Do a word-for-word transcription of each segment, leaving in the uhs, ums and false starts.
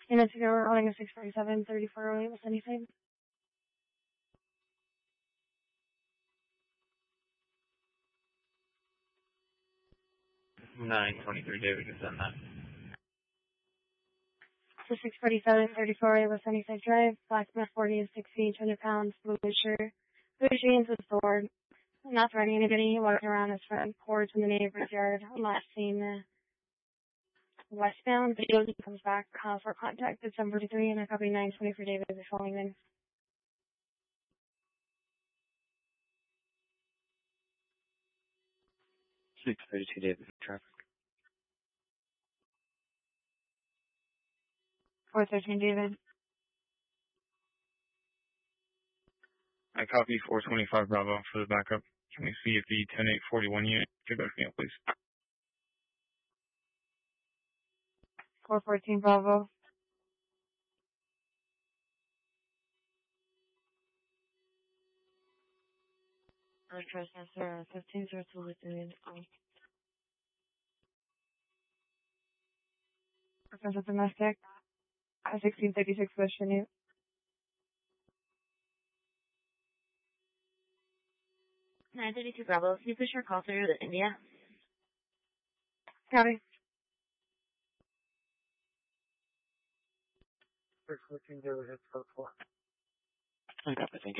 And it's you're running a six forty-seven, thirty-four oh eight with anything. nine twenty-three, David, can send that. So six forty-seven, thirty-four oh eight with Sunnyside Drive, Blacksmith forty is sixteen, two hundred pounds, blue shirt, blue jeans with sword. Not threatening anybody, he walked around his front porch in the neighbor's yard. Last seen uh, westbound, video comes back, call for contact at seven forty-three, and I copy nine twenty for David is calling in. six thirty-two, David, traffic. four thirteen, David. I copy four twenty-five Bravo for the backup. Can we see if the ten eight forty-one unit get back to me, please? four fourteen, Bravo. Our trespasser, fifteen zero two within Professor Domestic, sixteen thirty-six West Chanute. nine thirty-two Bravo, can you push your call through to India? Copy. six fourteen, David, hit code four. I copy, thank you.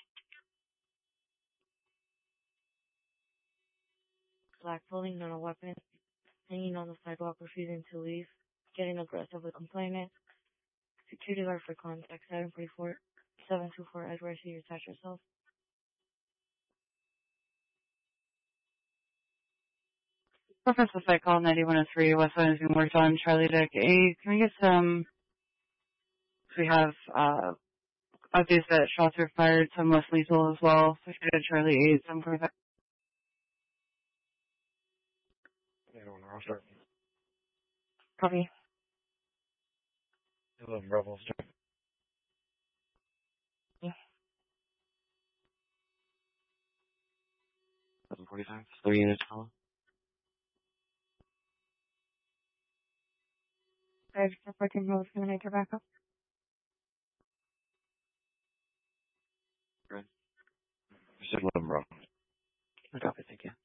Black clothing, not a weapon, hanging on the sidewalk, refusing to leave, getting aggressive with complainant. Security guard for contact, seven forty-four, seven two four, Edward, see you attach yourself. Professor Site Call ninety-one oh three, West Side is being worked on, Charlie Deck eight. Can we get some, we have, uh, updates that shots were fired, some less lethal as well. So we should get Charlie eight, seven forty-five. Yeah, I don't know, I'll start. Copy. eleven Bravo, I'll start. Yeah. seven forty-five, three units, follow. Five fourteen, Bravo's gonna make her back up. Good. You said eleven Bravo. I copy, thank you.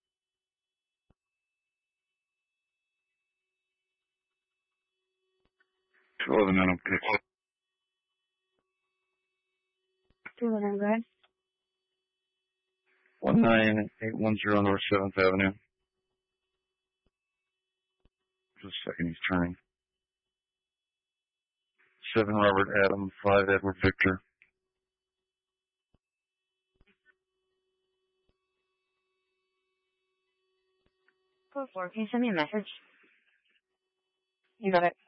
eleven, I don't pick. two eleven, go ahead. one nine eight one zero North seventh Avenue. Just a second, he's turning. seven Robert Adam, five Edward Victor. Code four, can you send me a message? You got it.